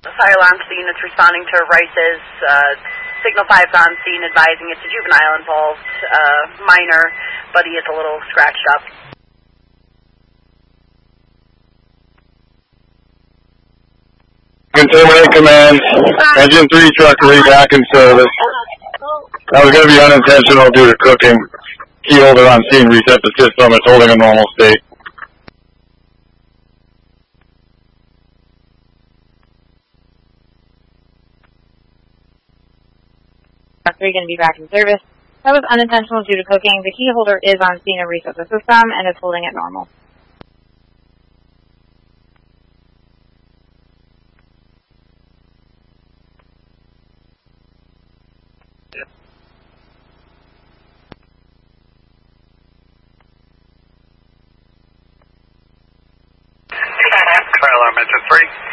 The fire alarm to the units responding to Rice's Signal 5's on scene advising it's a juvenile involved, minor, but he is a little scratched up. Contaminate command, engine 3 truck back in service. That was going to be unintentional due to cooking. Key holder on scene, reset the system, it's holding a normal state. Truck 3 going to be back in service. That was unintentional due to cooking. The key holder is on scene to reset the system and is holding it normal. Fire alarm engine 3.